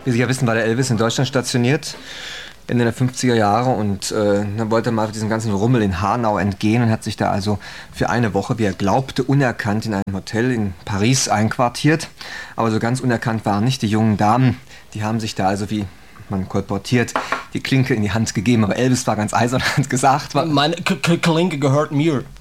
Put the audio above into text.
Wie Sie ja wissen, war der Elvis in Deutschland stationiert, Ende der 50er Jahre, und dann wollte er mal diesem ganzen Rummel in Hanau entgehen und hat sich da also für eine Woche, wie er glaubte, unerkannt in einem Hotel in Paris einquartiert. Aber so ganz unerkannt waren nicht die jungen Damen. Die haben sich da also, wie man kolportiert, die Klinke in die Hand gegeben. Aber Elvis war ganz eisern und hat gesagt... Meine Klinke gehört mir.